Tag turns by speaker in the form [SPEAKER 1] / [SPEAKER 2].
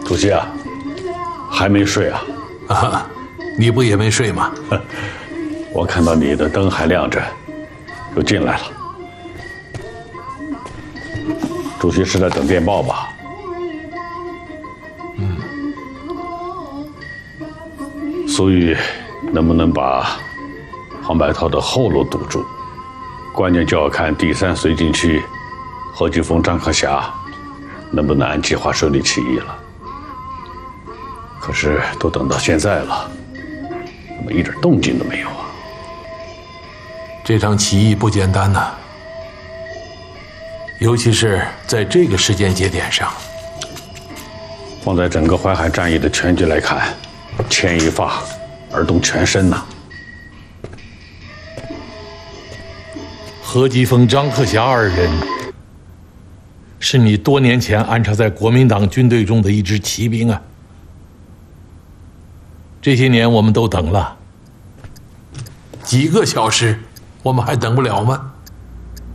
[SPEAKER 1] 主席啊，还没睡啊？
[SPEAKER 2] 啊，你不也没睡吗？
[SPEAKER 1] 我看到你的灯还亮着，就进来了。主席是在等电报吧？苏玉能不能把黄白涛的后路堵住？关键就要看第三绥靖区何巨峰、张克侠能不能按计划顺利起义了。可是都等到现在了，怎么一点动静都没有啊？
[SPEAKER 2] 这场起义不简单呐，尤其是在这个时间节点上。
[SPEAKER 1] 放在整个淮海战役的全局来看，牵一发而动全身呐。
[SPEAKER 2] 何基峰、张克侠二人是你多年前安插在国民党军队中的一支骑兵啊。这些年我们都等了，几个小时，我们还等不了吗？